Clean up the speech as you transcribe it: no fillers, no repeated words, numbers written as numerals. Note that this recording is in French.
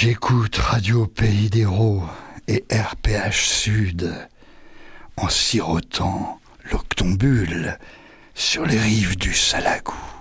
J'écoute Radio Pays d'Hérault et RPH Sud en sirotant l'octombule sur les rives du Salagou.